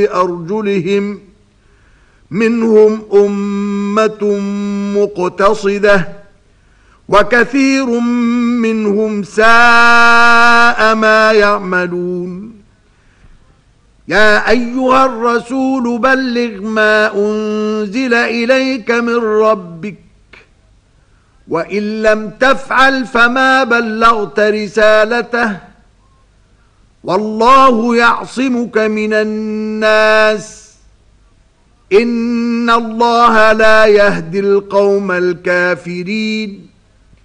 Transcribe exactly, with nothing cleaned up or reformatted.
بأرجلهم منهم أمة مقتصدة وكثير منهم ساء ما يعملون. يا أيها الرسول بلغ ما أنزل إليك من ربك وإن لم تفعل فما بلغت رسالته والله يعصمك من الناس إن الله لا يهدي القوم الكافرين.